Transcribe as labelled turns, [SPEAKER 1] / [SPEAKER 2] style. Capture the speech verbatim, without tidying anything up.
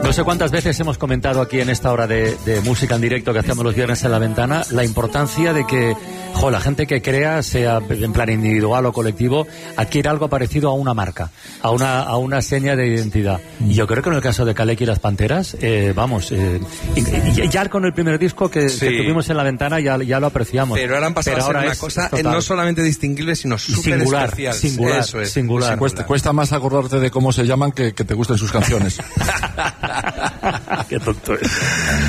[SPEAKER 1] No sé cuántas veces hemos comentado aquí en esta hora de, de música en directo que hacemos los viernes en La Ventana, la importancia de que, jo, la gente que crea, sea en plan individual o colectivo, adquiera algo parecido a una marca, a una, a una seña de identidad. Y yo creo que en el caso de Kaleki y las Panteras, eh, vamos, eh, y, y ya con el primer disco que, sí. que tuvimos en La Ventana ya, ya lo apreciamos.
[SPEAKER 2] Pero ahora han pasado Pero a ser ahora una cosa total. no solamente distinguible, sino súper especial.
[SPEAKER 1] Singular,
[SPEAKER 2] Eso es,
[SPEAKER 1] singular.
[SPEAKER 3] Cuesta, cuesta más acordarte de cómo se llaman que, que te gusten sus canciones.
[SPEAKER 1] Qué tonto es.